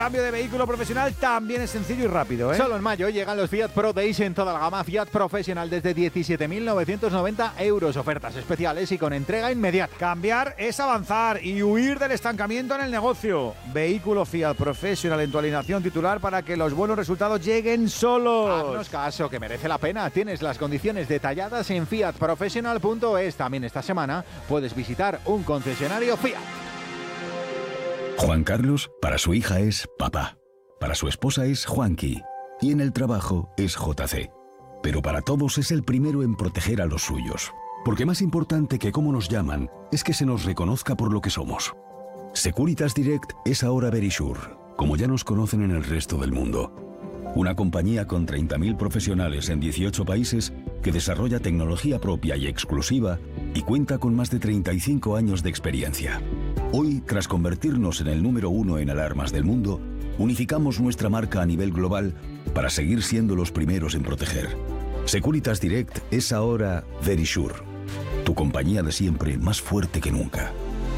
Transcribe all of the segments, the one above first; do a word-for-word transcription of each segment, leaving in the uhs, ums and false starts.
Cambio de vehículo profesional también es sencillo y rápido, ¿eh? Solo en mayo llegan los Fiat Pro Days en toda la gama Fiat Professional desde diecisiete mil novecientos noventa euros. Ofertas especiales y con entrega inmediata. Cambiar es avanzar y huir del estancamiento en el negocio. Vehículo Fiat Professional en tu alineación titular para que los buenos resultados lleguen solos. Haznos caso, que merece la pena. Tienes las condiciones detalladas en fiat professional punto es. También esta semana puedes visitar un concesionario Fiat. Juan Carlos, para su hija es papá. Para su esposa es Juanqui. Y en el trabajo es J C. Pero para todos es el primero en proteger a los suyos. Porque más importante que cómo nos llaman es que se nos reconozca por lo que somos. Securitas Direct es ahora Verisure, como ya nos conocen en el resto del mundo. Una compañía con treinta mil profesionales en dieciocho países que desarrolla tecnología propia y exclusiva y cuenta con más de treinta y cinco años de experiencia. Hoy, tras convertirnos en el número uno en alarmas del mundo, unificamos nuestra marca a nivel global para seguir siendo los primeros en proteger. Securitas Direct es ahora Verisure, tu compañía de siempre más fuerte que nunca.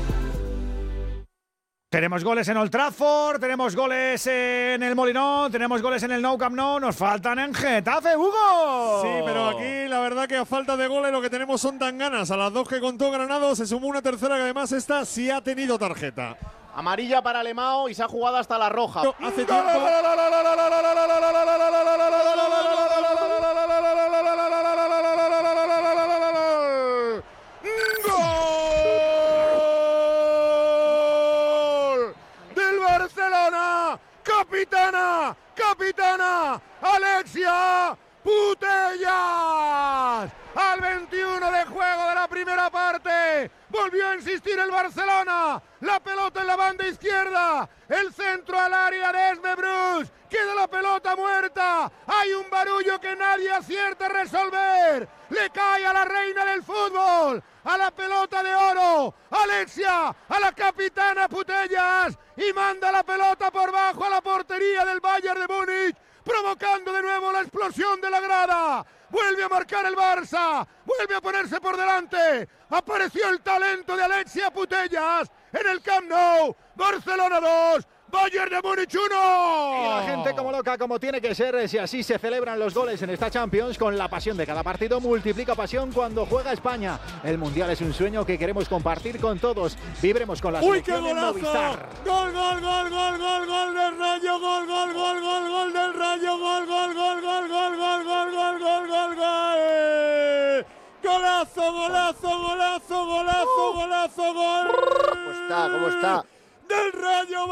Tenemos goles en Old Trafford, tenemos goles en el Molinón, tenemos goles en el Nou Camp Nou, nos faltan en Getafe, Hugo. Sí, pero aquí la verdad que a falta de goles lo que tenemos son tan ganas. A las dos que contó Granado se sumó una tercera que además esta sí ha tenido tarjeta. Amarilla para Alemão y se ha jugado hasta la roja. Hace tiempo. ¡Capitana! ¡Capitana! ¡Alexia Putellas! Al veintiuno de juego de la primera parte. Volvió a insistir el Barcelona. La pelota en la banda izquierda. El centro al área de Esme Bruce. Queda la pelota muerta. Hay un barullo que nadie acierta a resolver. Le cae a la reina del fútbol. A la pelota de oro. Alexia. A la capitana Putellas. Y manda la pelota por bajo a la portería del Bayern de Múnich, provocando de nuevo la explosión de la grada. Vuelve a marcar el Barça, vuelve a ponerse por delante. Apareció el talento de Alexia Putellas en el Camp Nou. Barcelona dos, Bayern de Múnich uno. Y la gente como loca, como tiene que ser, si así se celebran los goles en esta Champions, con la pasión de cada partido, multiplica pasión cuando juega España. El Mundial es un sueño que queremos compartir con todos. Vibremos con la selección en Movistar. Gol, gol, gol, gol, gol, gol del Rayo, gol, gol, gol, gol, gol del Rayo, gol, gol, gol, gol, gol, gol, gol, gol, gol, gol, gol. Golazo, golazo, golazo, golazo, golazo, gol. ¿Cómo está? ¿Cómo está? Del Rayo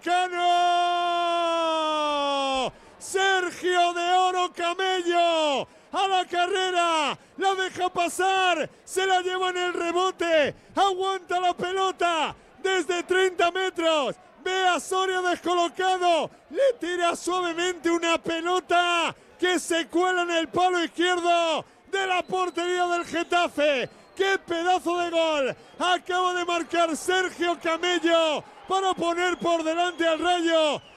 Vallecano. Sergio de Oro Camello a la carrera, la deja pasar, se la lleva en el rebote, aguanta la pelota desde treinta metros, ve a Soria descolocado, le tira suavemente una pelota que se cuela en el palo izquierdo de la portería del Getafe. ¡Qué pedazo de gol! Acaba de marcar Sergio Camello para poner por delante al Rayo